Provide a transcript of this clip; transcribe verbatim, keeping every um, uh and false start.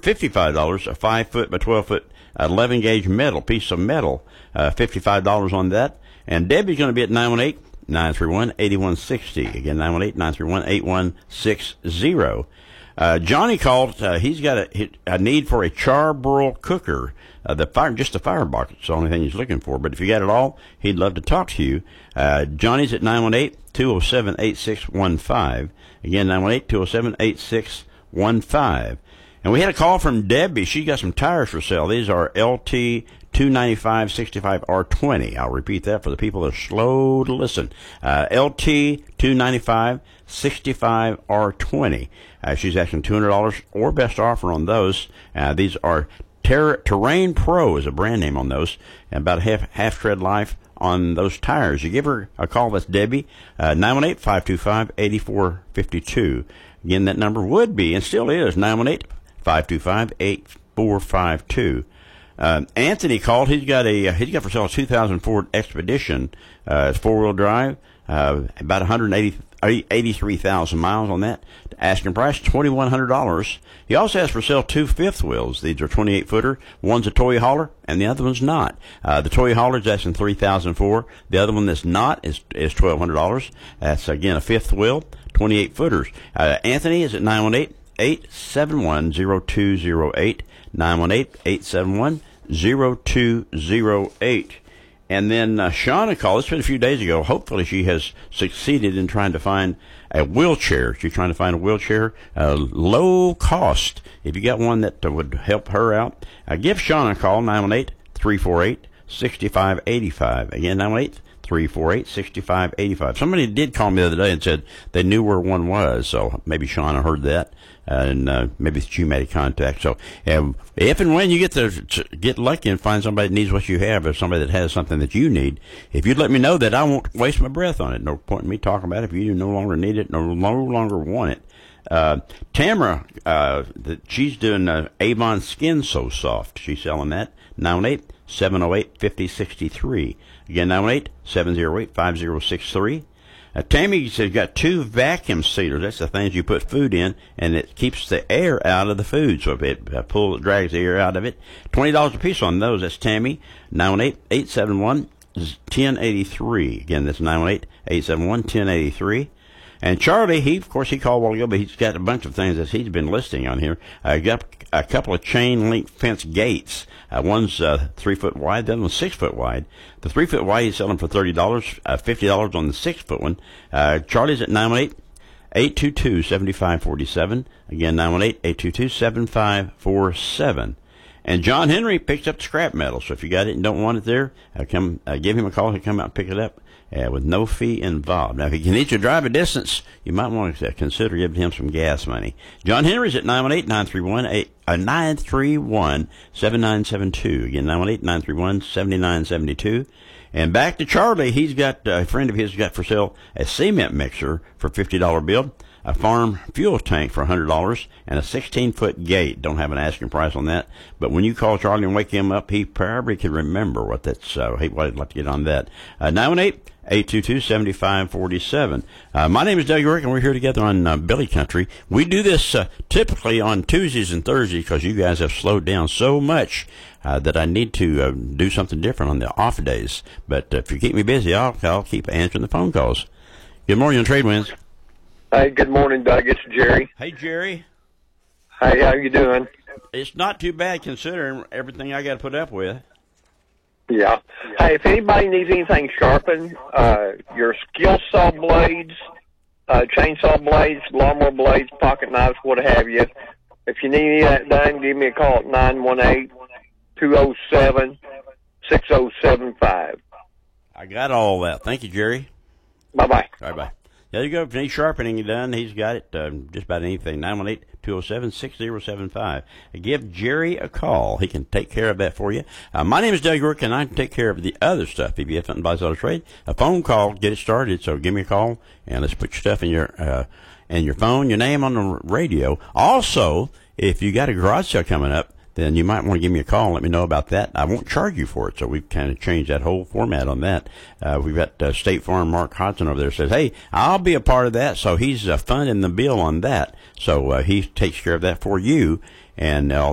fifty-five dollars, a five foot by twelve foot, eleven gauge metal, piece of metal, uh, fifty-five dollars on that. And Debbie's going to be at nine one eight, nine three one, eight one six zero. Again, nine one eight, nine three one, eight one six zero. Uh, Johnny called. Uh, he's got a, a need for a charbroil cooker. Uh, the fire, just a firebox. It's the only thing he's looking for. But if you got it all, he'd love to talk to you. Uh, Johnny's at nine one eight, two oh seven, eight six one five. Again, nine one eight, two oh seven, eight six one five. And we had a call from Debbie. She got some tires for sale. These are L T two ninety-five sixty-five R twenty. I'll repeat that for the people that are slow to listen. Uh, L T two ninety-five sixty-five R twenty. Uh, she's asking two hundred dollars or best offer on those. Uh, these are Ter- Terrain Pro is a brand name on those. And about half, half tread life on those tires. You give her a call. That's Debbie. Uh, nine one eight, five two five, eight four five two. Again, that number would be and still is nine one eight, five two five, eight four five two. Uh, Anthony called. He's got a, uh, he's got for sale a two thousand Ford Expedition. Uh, it's four wheel drive. Uh, about one hundred eighty, eighty-three thousand miles on that. Asking price, twenty-one hundred dollars. He also has for sale two fifth wheels. These are twenty-eight footer. One's a toy hauler and the other one's not. Uh, the toy hauler is asking three thousand four. The other one that's not is, is twelve hundred dollars. That's again a fifth wheel, twenty-eight footers. Uh, Anthony is at nine one eight, eight seven one, zero two zero eight. nine one eight, eight seven one, zero two zero eight. And then uh, Shauna called. This was a few days ago. Hopefully she has succeeded in trying to find a wheelchair. She's trying to find a wheelchair, uh, low cost. If you got one that uh, would help her out, uh, give Shauna a call, nine one eight, three four eight, six five eight five. Again, nine one eight, three four eight, six five eight five. Somebody did call me the other day and said they knew where one was, so maybe Shauna heard that. Uh, and uh, maybe she made a contact. So um, if and when you get to get lucky and find somebody that needs what you have, or somebody that has something that you need, if you'd let me know that, I won't waste my breath on it. No point in me talking about it if you no longer need it, no, no longer want it. Uh, Tamara, uh, the, she's doing uh, Avon Skin So Soft. She's selling that. nine one eight, seven oh eight, five oh six three. Again, nine one eight, seven oh eight, five oh six three. Uh, Tammy says got two vacuum sealers. That's the things you put food in, and it keeps the air out of the food. So if it uh, pulls, it drags the air out of it. twenty dollars a piece on those. That's Tammy. nine one eight, eight seven one, one zero eight three. Again, that's nine one eight, eight seven one, one zero eight three. And Charlie, he, of course, he called a while ago, but he's got a bunch of things that he's been listing on here. I uh, got a couple of chain link fence gates. Uh, one's uh, three foot wide, the other one's six foot wide. The three foot wide, he's selling for thirty dollars, uh, fifty dollars on the six foot one. Uh, Charlie's at nine one eight, eight two two, seven five four seven. Again, nine one eight, eight two two, seven five four seven. And John Henry picks up the scrap metal. So if you got it and don't want it there, uh, come uh, give him a call. He'll come out and pick it up uh, with no fee involved. Now, if he can need you to drive a distance, you might want to consider giving him some gas money. John Henry's at nine one eight, nine three one, seven nine seven two. Again, nine one eight, nine three one, seven nine seven two. And back to Charlie. He's got uh, a friend of his got for sale a cement mixer for fifty dollar bill, a farm fuel tank for one hundred dollars, and a sixteen foot gate. Don't have an asking price on that, but when you call Charlie and wake him up, he probably can remember what that's. Uh, he would like to get on that. Uh, nine one eight, eight two two, seven five four seven. Uh, my name is Doug York, and we're here together on uh, Billy Country. We do this uh, typically on Tuesdays and Thursdays because you guys have slowed down so much uh, that I need to uh, do something different on the off days. But uh, if you keep me busy, I'll, I'll keep answering the phone calls. Good morning on Trade Winds. Hey, good morning, Doug. It's Jerry. Hey, Jerry. Hey, how you doing? It's not too bad considering everything I got to put up with. Yeah. Hey, if anybody needs anything sharpened, uh, your skill saw blades, uh, chainsaw blades, lawnmower blades, pocket knives, what have you, if you need any of that done, give me a call at nine one eight, two oh seven, six oh seven five. I got all that. Thank you, Jerry. Bye-bye. Bye-bye. There you go. If you need sharpening done, he's got it. Uh, just about anything. nine one eight, two oh seven, six oh seven five. Give Jerry a call. He can take care of that for you. Uh, my name is Doug York, and I can take care of the other stuff. If you have something to buy, sell, or trade, a phone call, get it started. So give me a call, and let's put your stuff in your uh, in your phone, your name on the radio. Also, if you got a garage sale coming up, then you might want to give me a call and let me know about that. I won't charge you for it, so we've kind of changed that whole format on that. Uh, we've got uh, State Farm Mark Hodson over there says, hey, I'll be a part of that, so he's uh, funding the bill on that. So uh, he takes care of that for you, and uh,